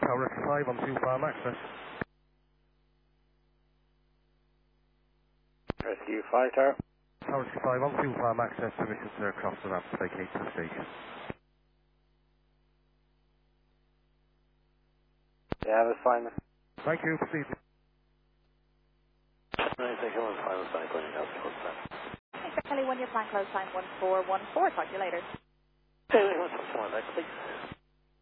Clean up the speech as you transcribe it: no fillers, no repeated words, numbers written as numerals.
Tower 5 on 2 farm access. Rescue 5 Tower. Tower 5 on 2 farm access, permission to cross the ramp to vacate the station. Yeah, that's fine. Thank you, proceed. Take one final sign, going out close time. Thanks, Kelly. 1 year plan close time 1414. Talk to you later. Hey, what's up, please?